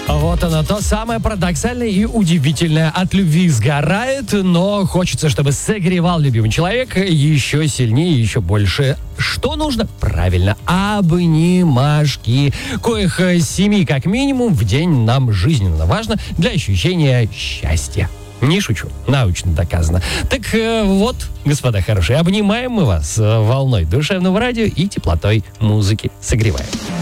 Вот оно, то самое парадоксальное и удивительное. От любви сгорает, но хочется, чтобы согревал любимый человек еще сильнее, еще больше. Что нужно? Правильно, обнимашки. Коих 7 как минимум в день нам жизненно важно для ощущения счастья. Не шучу, научно доказано. Так вот, господа хорошие, обнимаем мы вас волной душевного радио и теплотой музыки. Согреваем.